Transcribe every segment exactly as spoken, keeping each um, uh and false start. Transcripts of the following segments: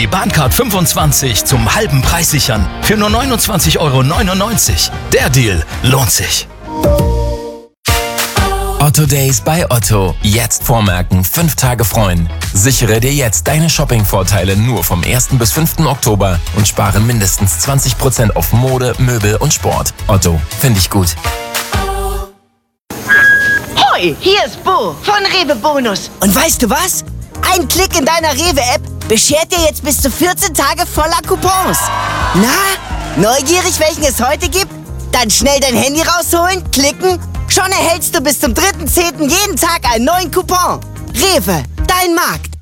die Bahncard fünfundzwanzig zum halben Preis sichern. Für nur neunundzwanzig Euro neunundneunzig. Der Deal lohnt sich. Otto Days bei Otto. Jetzt vormerken, fünf Tage freuen. Sichere dir jetzt deine Shopping-Vorteile nur vom ersten bis fünften Oktober und spare mindestens zwanzig Prozent auf Mode, Möbel und Sport. Otto, finde ich gut. Hoi, hier ist Bo von Rewe Bonus. Und weißt du was? Ein Klick in deiner Rewe-App beschert dir jetzt bis zu vierzehn Tage voller Coupons. Na, neugierig, welchen es heute gibt? Dann schnell dein Handy rausholen, klicken. Schon erhältst du bis zum dritten zehnten jeden Tag einen neuen Coupon. Rewe, dein Markt.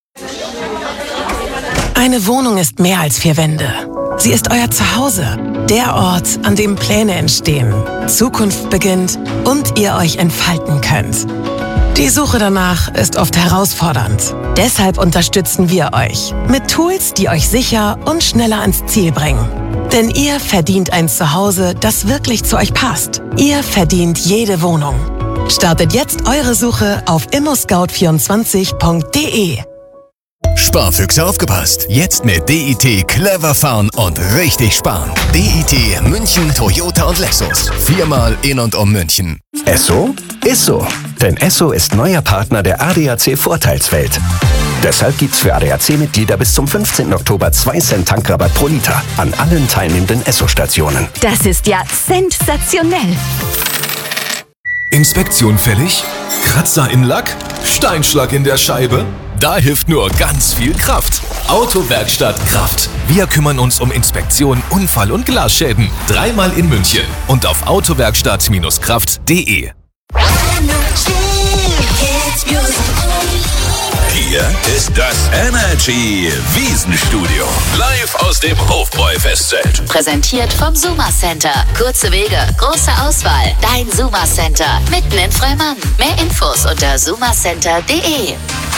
Eine Wohnung ist mehr als vier Wände. Sie ist euer Zuhause. Der Ort, an dem Pläne entstehen, Zukunft beginnt und ihr euch entfalten könnt. Die Suche danach ist oft herausfordernd. Deshalb unterstützen wir euch mit Tools, die euch sicher und schneller ans Ziel bringen. Denn ihr verdient ein Zuhause, das wirklich zu euch passt. Ihr verdient jede Wohnung. Startet jetzt eure Suche auf immo scout vierundzwanzig punkt de. Sparfüchse aufgepasst. Jetzt mit D I T clever fahren und richtig sparen. D I T München, Toyota und Lexus. Viermal in und um München. Esso ist so. Denn Esso ist neuer Partner der A D A C Vorteilswelt. Deshalb gibt's für A D A C-Mitglieder bis zum fünfzehnten Oktober zwei Cent Tankrabatt pro Liter an allen teilnehmenden Esso-Stationen. Das ist ja sensationell. Inspektion fällig? Kratzer in Lack? Steinschlag in der Scheibe? Da hilft nur ganz viel Kraft. Autowerkstatt Kraft. Wir kümmern uns um Inspektion, Unfall- und Glasschäden. Dreimal in München und auf autowerkstatt kraft punkt de. Hier ist das Energy Wiesenstudio. Live aus dem Hofbräu-Festzelt. Präsentiert vom Suma Center. Kurze Wege, große Auswahl. Dein Suma Center. Mitten in Freimann. Mehr Infos unter sumacenter punkt de.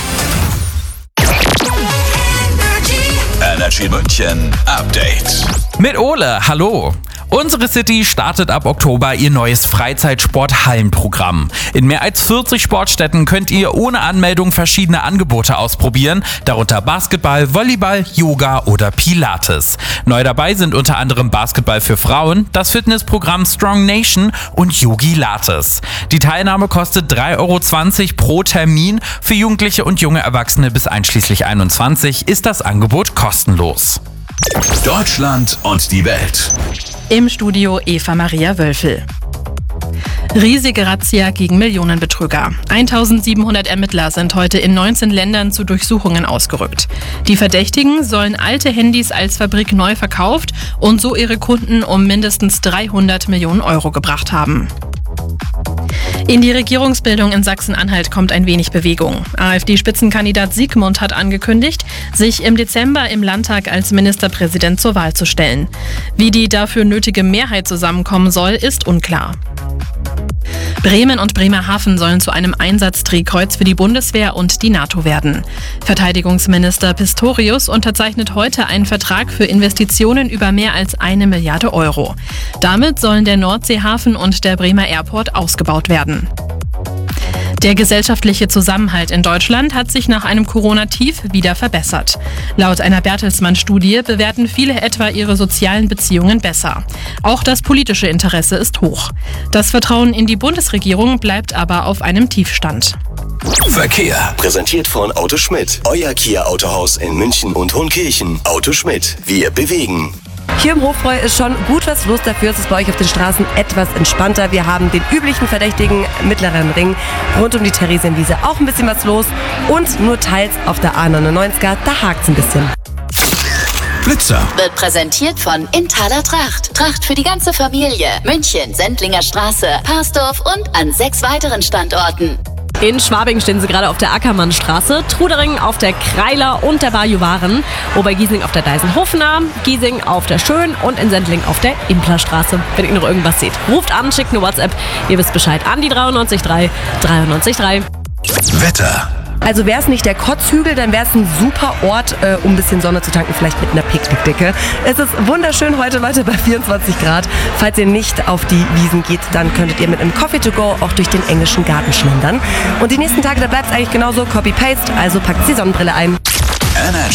Energy München Update. Mit Ole, hallo. Unsere City startet ab Oktober ihr neues Freizeitsport-Hallenprogramm. In mehr als vierzig Sportstätten könnt ihr ohne Anmeldung verschiedene Angebote ausprobieren, darunter Basketball, Volleyball, Yoga oder Pilates. Neu dabei sind unter anderem Basketball für Frauen, das Fitnessprogramm Strong Nation und Yogi Lattes. Die Teilnahme kostet drei Euro zwanzig pro Termin. Für Jugendliche und junge Erwachsene bis einschließlich einundzwanzig ist das Angebot kostenlos. Deutschland und die Welt. Im Studio Eva Maria Wölfel. Riesige Razzia gegen Millionenbetrüger. eintausendsiebenhundert Ermittler sind heute in neunzehn Ländern zu Durchsuchungen ausgerückt. Die Verdächtigen sollen alte Handys als Fabrik neu verkauft und so ihre Kunden um mindestens dreihundert Millionen Euro gebracht haben. In die Regierungsbildung in Sachsen-Anhalt kommt ein wenig Bewegung. AfD-Spitzenkandidat Siegmund hat angekündigt, sich im Dezember im Landtag als Ministerpräsident zur Wahl zu stellen. Wie die dafür nötige Mehrheit zusammenkommen soll, ist unklar. Bremen und Bremerhaven sollen zu einem Einsatzdrehkreuz für die Bundeswehr und die NATO werden. Verteidigungsminister Pistorius unterzeichnet heute einen Vertrag für Investitionen über mehr als eine Milliarde Euro. Damit sollen der Nordseehafen und der Bremer Airport ausgebaut werden. Der gesellschaftliche Zusammenhalt in Deutschland hat sich nach einem Corona-Tief wieder verbessert. Laut einer Bertelsmann-Studie bewerten viele etwa ihre sozialen Beziehungen besser. Auch das politische Interesse ist hoch. Das Vertrauen in die Bundesregierung bleibt aber auf einem Tiefstand. Verkehr. Präsentiert von Auto Schmidt. Euer Kia-Autohaus in München und Hohenkirchen. Auto Schmidt. Wir bewegen. Hier im Hofbräu ist schon gut was los, dafür ist es bei euch auf den Straßen etwas entspannter. Wir haben den üblichen verdächtigen mittleren Ring rund um die Theresienwiese auch ein bisschen was los und nur teils auf der A neunundneunziger, da hakt's ein bisschen. Blitzer. Wird präsentiert von Inthaler Tracht. Tracht für die ganze Familie. München, Sendlinger Straße, Parsdorf und an sechs weiteren Standorten. In Schwabing stehen sie gerade auf der Ackermannstraße, Trudering auf der Kreiler und der Barjuwaren, Obergiesing auf der Deisenhofener, Giesing auf der Schön und in Sendling auf der Implerstraße. Wenn ihr noch irgendwas seht, ruft an, schickt eine WhatsApp, ihr wisst Bescheid, an die dreiundneunzig drei dreiundneunzig drei. Wetter. Also wäre es nicht der Kotzhügel, dann wäre es ein super Ort, äh, um ein bisschen Sonne zu tanken, vielleicht mit einer Picknickdecke. Es ist wunderschön heute, Leute, bei vierundzwanzig Grad. Falls ihr nicht auf die Wiesen geht, dann könntet ihr mit einem Coffee to go auch durch den englischen Garten schlendern. Und die nächsten Tage, da bleibt es eigentlich genauso, Copy-Paste, also packt die Sonnenbrille ein. Energy.